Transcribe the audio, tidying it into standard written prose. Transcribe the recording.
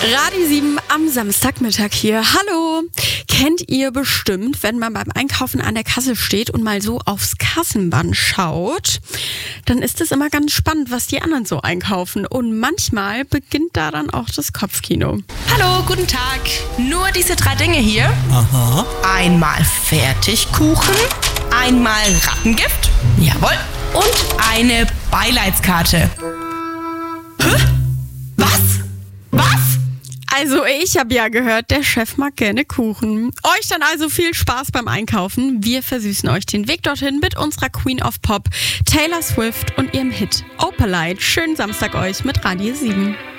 Radio 7 am Samstagmittag hier. Hallo! Kennt ihr bestimmt, wenn man beim Einkaufen an der Kasse steht und mal so aufs Kassenband schaut, dann ist es immer ganz spannend, was die anderen so einkaufen. Und manchmal beginnt da dann auch das Kopfkino. Hallo, guten Tag. Nur diese 3 Dinge hier. Aha. Einmal Fertigkuchen, einmal Rattengift, jawohl, und eine Beileidskarte. Hä? Was? Also ich habe ja gehört, der Chef mag gerne Kuchen. Euch dann also viel Spaß beim Einkaufen. Wir versüßen euch den Weg dorthin mit unserer Queen of Pop, Taylor Swift und ihrem Hit Opalite. Schönen Samstag euch mit Radio 7.